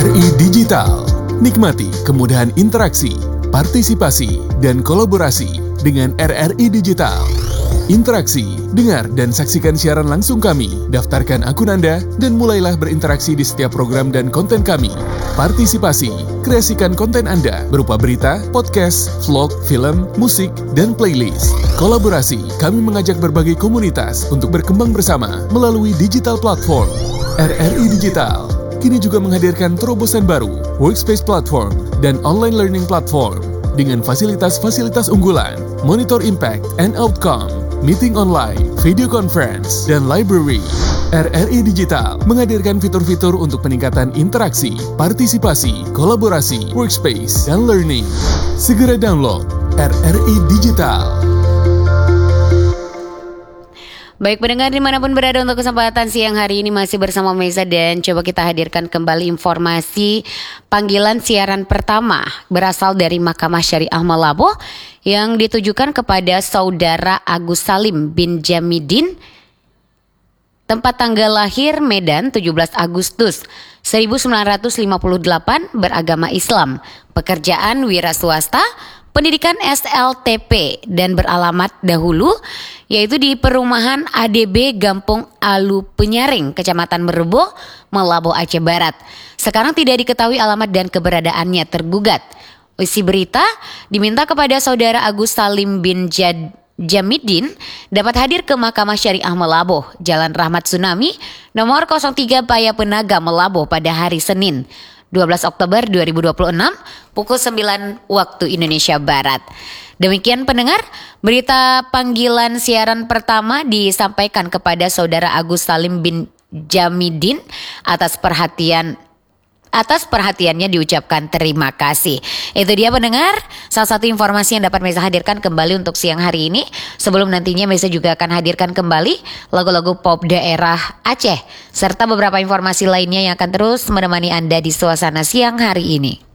RRI Digital. Nikmati kemudahan interaksi, partisipasi, dan kolaborasi dengan RRI Digital. Interaksi, dengar dan saksikan siaran langsung kami, daftarkan akun Anda, dan mulailah berinteraksi di setiap program dan konten kami. Partisipasi, kreasikan konten Anda berupa berita, podcast, vlog, film, musik, dan playlist. Kolaborasi, kami mengajak berbagai komunitas untuk berkembang bersama melalui digital platform. RRI Digital kini juga menghadirkan terobosan baru, workspace platform, dan online learning platform dengan fasilitas-fasilitas unggulan, monitor impact and outcome, meeting online, video conference, dan library. RRI Digital menghadirkan fitur-fitur untuk peningkatan interaksi, partisipasi, kolaborasi, workspace, dan learning. Segera download RRI Digital. Baik pendengar dimanapun berada, untuk kesempatan siang hari ini masih bersama Meza, dan coba kita hadirkan kembali informasi panggilan siaran pertama berasal dari Mahkamah Syariah Malabo yang ditujukan kepada Saudara Agus Salim bin Jamidin. Tempat tanggal lahir Medan 17 Agustus 1958, beragama Islam, pekerjaan wira swasta, pendidikan SLTP, dan beralamat dahulu yaitu di perumahan ADB Gampung Alu Penyaring, Kecamatan Merebo, Malabo, Aceh Barat. Sekarang tidak diketahui alamat dan keberadaannya tergugat. Isi berita diminta kepada Saudara Agus Salim bin Jamidin dapat hadir ke Mahkamah Syariah Malabo, Jalan Rahmat Tsunami, nomor 03 Payapenaga, Malabo pada hari Senin 12 Oktober 2026 pukul 9 waktu Indonesia Barat. Demikian pendengar, berita panggilan siaran pertama disampaikan kepada Saudara Agus Salim bin Jamidin. Atas perhatiannya diucapkan terima kasih. Itu dia pendengar, salah satu informasi yang dapat Meza hadirkan kembali untuk siang hari ini. Sebelum nantinya Meza juga akan hadirkan kembali lagu-lagu pop daerah Aceh serta beberapa informasi lainnya yang akan terus menemani Anda di suasana siang hari ini.